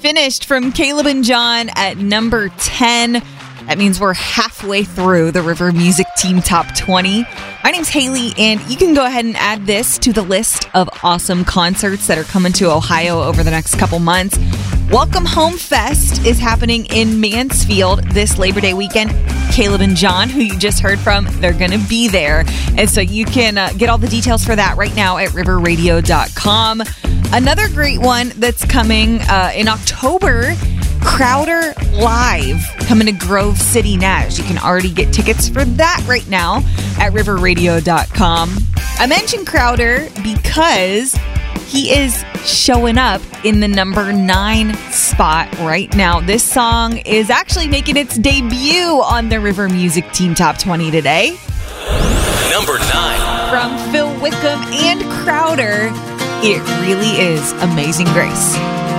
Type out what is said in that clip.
finished from Caleb and John at number 10. That means we're halfway through the River Music Team Top 20. My name's Haley, and you can go ahead and add this to the list of awesome concerts that are coming to Ohio over the next couple months. Welcome Home Fest is happening in Mansfield this Labor Day weekend. Caleb and John, who you just heard from, they're going to be there. And so you can get all the details for that right now at riverradio.com. Another great one that's coming in October, Crowder Live, coming to Grove City Nash. You can already get tickets for that right now at riverradio.com. I mentioned Crowder because he is showing up in the number 9 spot right now. This song is actually making its debut on the River Music Team Top 20 today. Number 9. From Phil Wickham and Crowder, it really is Amazing Grace.